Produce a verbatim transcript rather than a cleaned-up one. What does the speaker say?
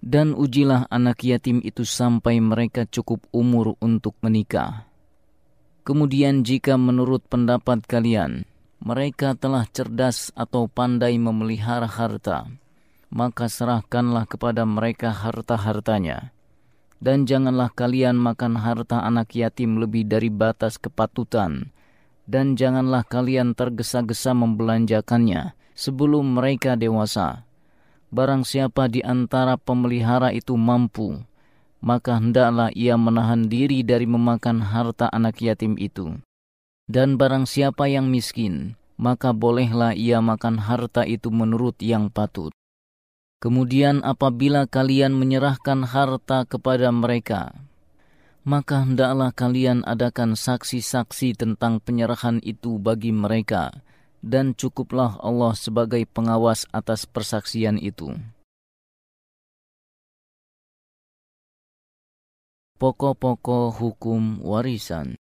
Dan ujilah anak yatim itu sampai mereka cukup umur untuk menikah. Kemudian jika menurut pendapat kalian, mereka telah cerdas atau pandai memelihara harta, maka serahkanlah kepada mereka harta-hartanya. Dan janganlah kalian makan harta anak yatim lebih dari batas kepatutan, dan janganlah kalian tergesa-gesa membelanjakannya sebelum mereka dewasa. Barang siapa di antara pemelihara itu mampu, maka hendaklah ia menahan diri dari memakan harta anak yatim itu. Dan barang siapa yang miskin, maka bolehlah ia makan harta itu menurut yang patut. Kemudian apabila kalian menyerahkan harta kepada mereka, maka hendaklah kalian adakan saksi-saksi tentang penyerahan itu bagi mereka, dan cukuplah Allah sebagai pengawas atas persaksian itu. Pokok-pokok hukum warisan.